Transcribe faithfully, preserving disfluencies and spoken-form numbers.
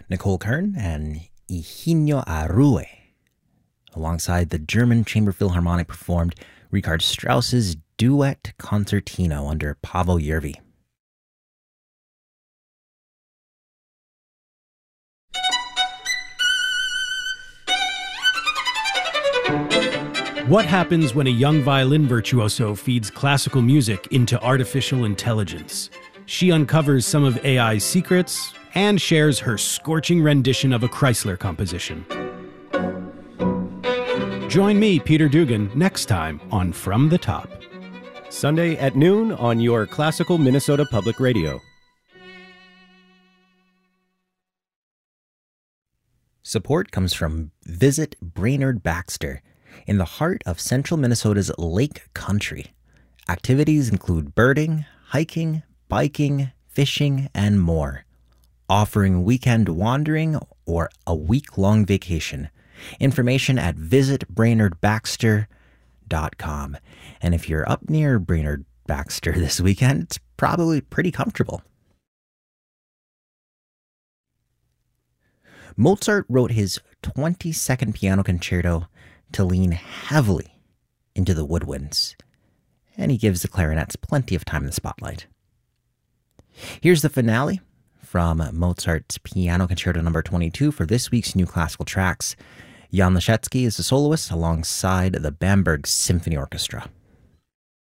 Nicole Kern and Eugenio Arrue. Alongside the German Chamber Philharmonic performed Richard Strauss's Duet Concertino under Paavo Järvi. What happens when a young violin virtuoso feeds classical music into artificial intelligence? She uncovers some of A I's secrets and shares her scorching rendition of a Chrysler composition. Join me, Peter Dugan, next time on From the Top. Sunday at noon on your Classical Minnesota Public Radio. Support comes from Visit Brainerd Baxter, in the heart of central Minnesota's Lake Country. Activities include birding, hiking, biking, fishing, and more. Offering weekend wandering or a week-long vacation. Information at visit brainerd baxter dot com. And if you're up near Brainerd Baxter this weekend, it's probably pretty comfortable. Mozart wrote his twenty-second piano concerto to lean heavily into the woodwinds, and he gives the clarinets plenty of time in the spotlight. Here's the finale from Mozart's Piano Concerto number twenty-two for this week's New Classical Tracks. Jan Leschetski is the soloist alongside the Bamberg Symphony Orchestra.